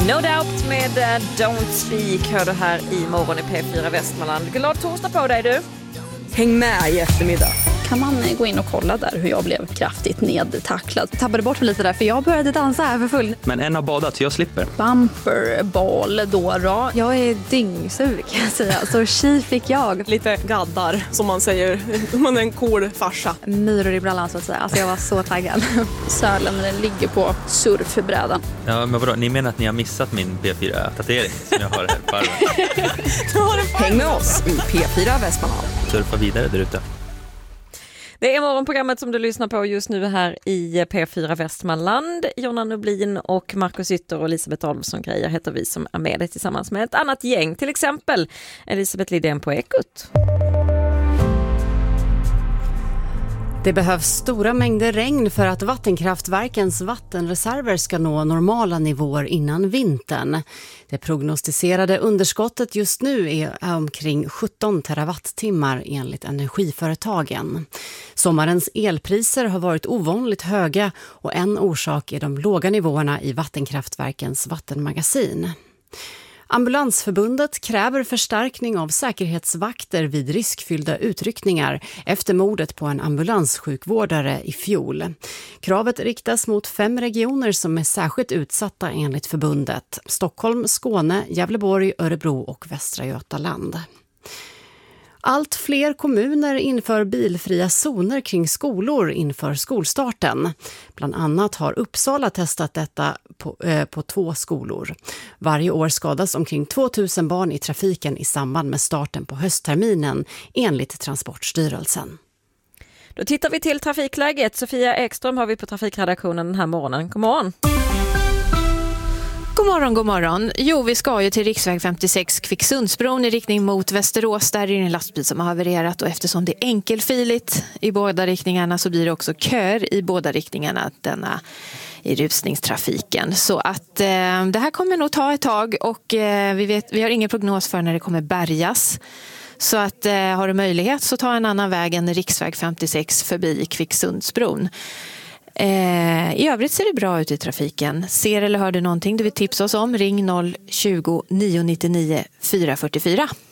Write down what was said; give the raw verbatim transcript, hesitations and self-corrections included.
No Doubt med uh, Don't Speak hör du här i morgon i P fyra Västmanland. Glad torsdag på dig du. Häng med i eftermiddag. Kan man gå in och kolla där hur jag blev kraftigt nedtacklad. Tappade bort mig lite där för jag började dansa här för full. Men en har badat så jag slipper. Bumperball då då. Jag är dyngsur kan jag säga. Så tji fick jag. Lite gaddar som man säger. Man är en cool farsa. Myror i brallan så att säga. Alltså jag var så taggad. Sälen den ligger på surfbrädan. Ja men vadå, ni menar att ni har missat min P fyra-tatuering som jag har här på armen? Häng med oss i P fyra Västmanland. Surfa vidare där ute. Det är morgonprogrammet som du lyssnar på just nu här i P fyra Västmanland. Jonna Nublin och Marcus Ytter och Elisabeth Adolfsson grejer heter vi som är med dig tillsammans med ett annat gäng. Till exempel Elisabeth Lidén på Ekot. Det behövs stora mängder regn för att vattenkraftverkens vattenreserver ska nå normala nivåer innan vintern. Det prognostiserade underskottet just nu är omkring sjutton terawattimmar enligt energiföretagen. Sommarens elpriser har varit ovanligt höga och en orsak är de låga nivåerna i vattenkraftverkens vattenmagasin. Ambulansförbundet kräver förstärkning av säkerhetsvakter vid riskfyllda utryckningar efter mordet på en ambulanssjukvårdare i fjol. Kravet riktas mot fem regioner som är särskilt utsatta enligt förbundet: Stockholm, Skåne, Gävleborg, Örebro och Västra Götaland. Allt fler kommuner inför bilfria zoner kring skolor inför skolstarten. Bland annat har Uppsala testat detta på, eh, på två skolor. Varje år skadas omkring tvåtusen barn i trafiken i samband med starten på höstterminen enligt Transportstyrelsen. Då tittar vi till trafikläget. Sofia Ekström har vi på trafikredaktionen den här morgonen. God morgon. God morgon, god morgon. Jo, vi ska ju till riksväg femtiosex Kvicksundsbron i riktning mot Västerås. Där är det en lastbil som har havererat och eftersom det är enkelfiligt i båda riktningarna så blir det också kör i båda riktningarna denna i rusningstrafiken. Så att eh, det här kommer nog ta ett tag och eh, vi, vet, vi har ingen prognos för när det kommer bärgas. Så att eh, har du möjlighet så ta en annan väg än riksväg femtiosex förbi Kvicksundsbron. Eh, I övrigt ser det bra ut i trafiken. Ser eller hör du någonting du vill tipsa oss om? Ring noll tjugo, nio nio nio, fyra fyra fyra.